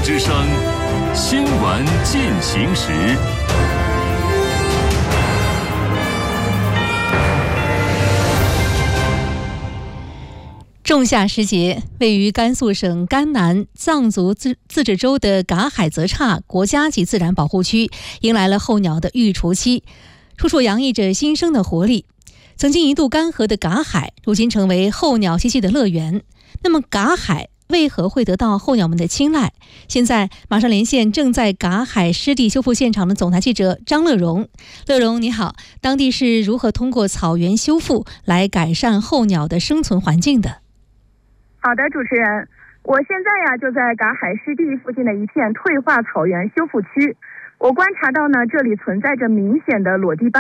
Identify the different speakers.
Speaker 1: 之声，新闻进行时。
Speaker 2: 仲夏时节，位于甘肃省甘南藏族自治州的嘎海泽刹国家级自然保护区迎来了候鸟的育雏期，处处洋溢着新生的活力。曾经一度干涸的嘎海，如今成为候鸟栖息的乐园。那么嘎海为何会得到候鸟们的青睐？现在马上连线正在嘎海湿地修复现场的总台记者张乐荣。乐荣你好，当地是如何通过草原修复来改善候鸟的生存环境的？
Speaker 3: 好的，主持人，我现在就在嘎海湿地附近的一片退化草原修复区。我观察到呢，这里存在着明显的裸地斑